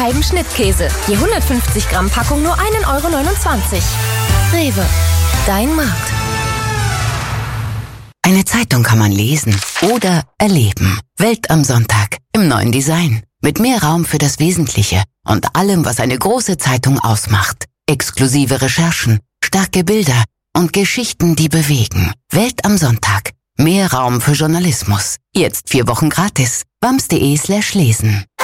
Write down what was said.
Scheiben Schnittkäse. Je 150 Gramm Packung nur 1,29 €. Rewe, dein Markt. Eine Zeitung kann man lesen oder erleben. Welt am Sonntag im neuen Design. Mit mehr Raum für das Wesentliche und allem, was eine große Zeitung ausmacht. Exklusive Recherchen, starke Bilder und Geschichten, die bewegen. Welt am Sonntag. Mehr Raum für Journalismus. Jetzt 4 Wochen gratis. wams.de/lesen.